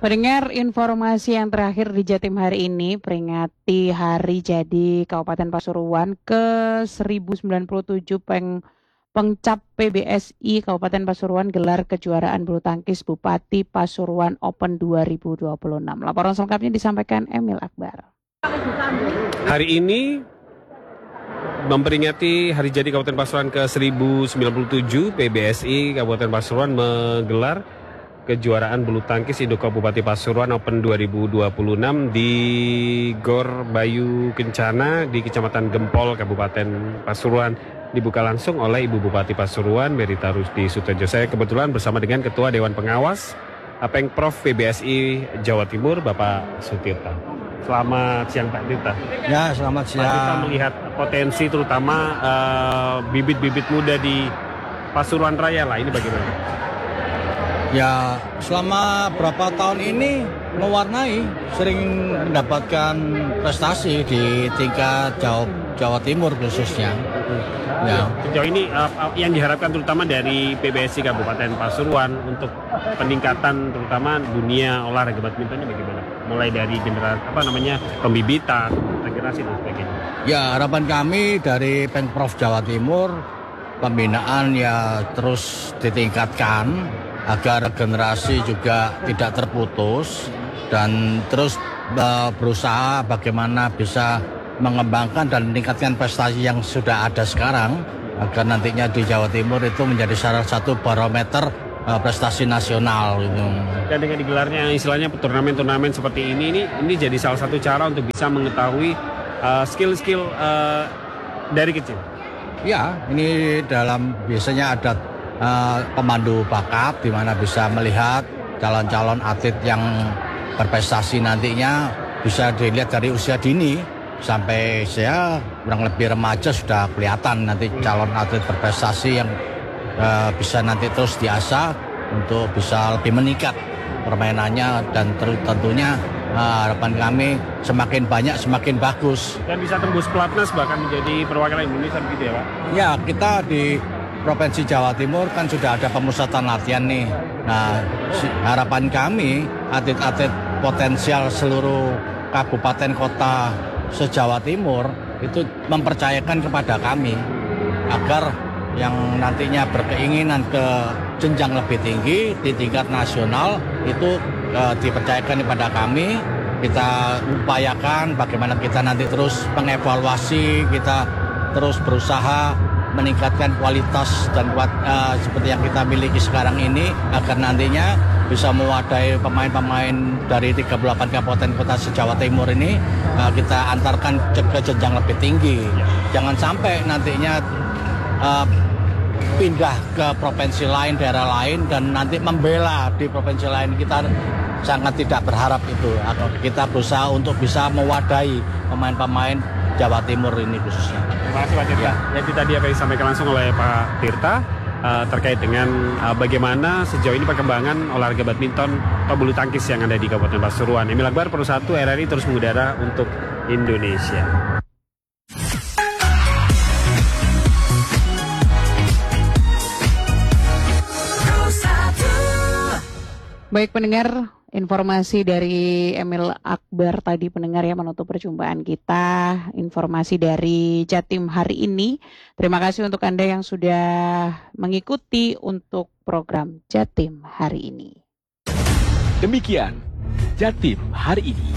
Pendengar, informasi yang terakhir di Jatim hari ini peringati Hari Jadi Kabupaten Pasuruan ke-1097 Pengcap PBSI Kabupaten Pasuruan gelar kejuaraan bulu tangkis Bupati Pasuruan Open 2026. Laporan selengkapnya disampaikan Emil Akbar. Hari ini memperingati Hari Jadi Kabupaten Pasuruan ke-1097, PBSI Kabupaten Pasuruan menggelar kejuaraan bulu tangkis Indo Kabupaten Pasuruan Open 2026 di Gor Bayu Kencana di Kecamatan Gempol, Kabupaten Pasuruan. Dibuka langsung oleh Ibu Bupati Pasuruan, Merita Rusdi Sutejo. Saya kebetulan bersama dengan Ketua Dewan Pengawas Pengprov PBSI Jawa Timur, Bapak Sutirta. Selamat siang Pak Tirta. Ya, selamat siang. Pak Tirta melihat potensi terutama bibit-bibit muda di Pasuruan Raya lah, ini bagaimana? Ya, selama berapa tahun ini mewarnai, sering mendapatkan prestasi di tingkat Jawa Timur khususnya. Ya. Sejauh ini yang diharapkan terutama dari PBSI Kabupaten Pasuruan untuk peningkatan terutama dunia olahraga badminton ini bagaimana? Mulai dari generasi pembibitan, regenerasi dan sebagainya. Ya, harapan kami dari Pengprov Jawa Timur, pembinaan ya terus ditingkatkan agar generasi juga tidak terputus dan terus berusaha bagaimana bisa mengembangkan dan meningkatkan prestasi yang sudah ada sekarang agar nantinya di Jawa Timur itu menjadi salah satu barometer prestasi nasional gitu. Dan dengan digelarnya istilahnya turnamen-turnamen seperti ini jadi salah satu cara untuk bisa mengetahui skill-skill dari kecil. Ya, ini biasanya ada pemandu bakat di mana bisa melihat calon-calon atlet yang berprestasi nantinya bisa dilihat dari usia dini sampai saya kurang lebih remaja sudah kelihatan nanti calon atlet berprestasi yang bisa nanti terus diasah untuk bisa lebih meningkat permainannya dan tentunya harapan kami semakin banyak semakin bagus. Dan bisa tembus pelatnas bahkan menjadi perwakilan Indonesia begitu ya Pak? Ya, kita di Provinsi Jawa Timur kan sudah ada pemusatan latihan nih. Nah, harapan kami atlet-atlet potensial seluruh kabupaten kota se-Jawa Timur itu mempercayakan kepada kami agar yang nantinya berkeinginan ke jenjang lebih tinggi di tingkat nasional itu dipercayakan kepada kami. Kita upayakan bagaimana kita nanti terus mengevaluasi, kita terus berusaha meningkatkan kualitas dan seperti yang kita miliki sekarang ini agar nantinya bisa mewadahi pemain-pemain dari 38 kabupaten kota se-Jawa Timur ini kita antarkan ke jenjang lebih tinggi. Jangan sampai nantinya pindah ke provinsi lain, daerah lain dan nanti membela di provinsi lain. Kita sangat tidak berharap itu. Kita berusaha untuk bisa mewadahi pemain-pemain Jawa Timur ini khususnya. Terima kasih Pak Tirta. Ya. Jadi tadi apa yang disampaikan langsung oleh Pak Tirta terkait dengan bagaimana sejauh ini perkembangan olahraga badminton atau bulu tangkis yang ada di Kabupaten Pasuruan. Emil Akbar, Pro 1 RRI terus mengudara untuk Indonesia. Baik pendengar, informasi dari Emil Akbar tadi pendengar ya menutup perjumpaan kita. Informasi dari Jatim hari ini. Terima kasih untuk Anda yang sudah mengikuti untuk program Jatim hari ini. Demikian Jatim hari ini.